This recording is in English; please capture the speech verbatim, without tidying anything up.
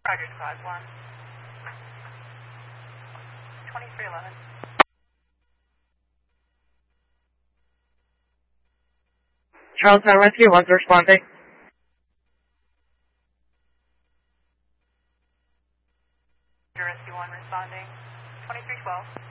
Roger, Squad one. twenty-three eleven. Charlestown Rescue, one's responding. Rescue one responding. twenty-three twelve.